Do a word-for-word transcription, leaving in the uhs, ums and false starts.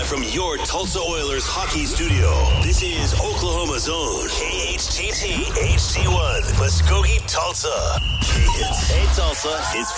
from your Tulsa Oilers hockey studio, this is Oklahoma's own K H T T H D one, Muskogee, Tulsa. Hey, Tulsa. It's